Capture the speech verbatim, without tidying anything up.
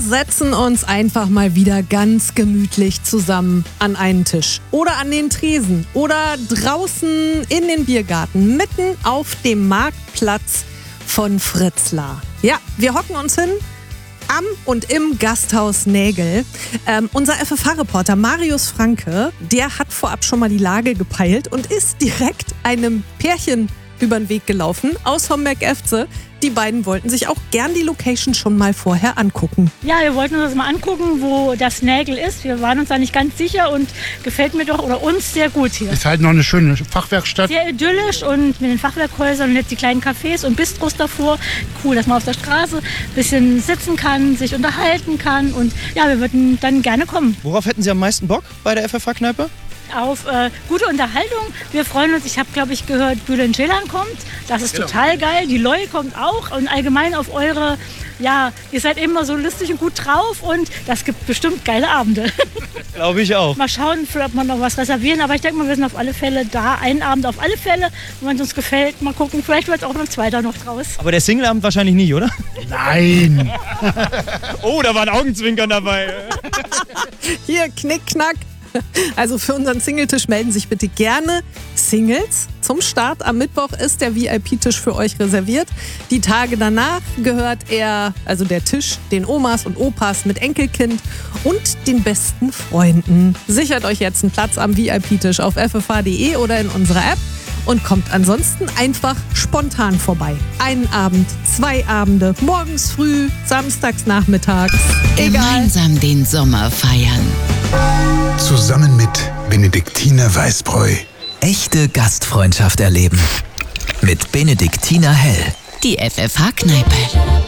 setzen uns einfach mal wieder ganz gemütlich zusammen an einen Tisch. Oder an den Tresen. Oder draußen in den Biergarten. Mitten auf dem Marktplatz von Fritzlar. Ja, wir hocken uns hin am und im Gasthaus Nägel. Ähm, unser F F H-Reporter Marius Franke, der hat vorab schon mal die Lage gepeilt und ist direkt einem Pärchen über den Weg gelaufen aus Homberg-Efze. Die beiden wollten sich auch gern die Location schon mal vorher angucken. Ja, wir wollten uns das mal angucken, wo das Nägel ist. Wir waren uns da nicht ganz sicher und gefällt mir doch oder uns sehr gut hier. Ist halt noch eine schöne Fachwerkstatt. Sehr idyllisch und mit den Fachwerkhäusern und jetzt die kleinen Cafés und Bistros davor. Cool, dass man auf der Straße ein bisschen sitzen kann, sich unterhalten kann und ja, wir würden dann gerne kommen. Worauf hätten Sie am meisten Bock bei der F F H-Kneipe? Auf äh, gute Unterhaltung. Wir freuen uns, ich habe, glaube ich, gehört, Bülent Ceylan kommt. Das ist genau. Total geil. Die Loi kommt auch. Und allgemein auf eure, ja, ihr seid immer so lustig und gut drauf. Und das gibt bestimmt geile Abende. Glaube ich auch. Mal schauen, ob wir noch was reservieren. Aber ich denke mal, wir sind auf alle Fälle da. Einen Abend auf alle Fälle. Wenn es uns gefällt, mal gucken. Vielleicht wird auch noch ein zweiter noch draus. Aber der Singleabend wahrscheinlich nicht, oder? Nein. Oh, da war ein Augenzwinkern dabei. Hier, knick, knack. Also für unseren Singletisch melden sich bitte gerne Singles. Zum Start am Mittwoch ist der V I P-Tisch für euch reserviert. Die Tage danach gehört er, also der Tisch, den Omas und Opas mit Enkelkind und den besten Freunden. Sichert euch jetzt einen Platz am V I P-Tisch auf f f h punkt d e oder in unserer App und kommt ansonsten einfach spontan vorbei. Einen Abend, zwei Abende, morgens früh, samstags nachmittags. Egal. Gemeinsam den Sommer feiern. Zusammen mit Benediktiner Weißbräu. Echte Gastfreundschaft erleben. Mit Benediktiner Hell. Die F F H-Kneipe.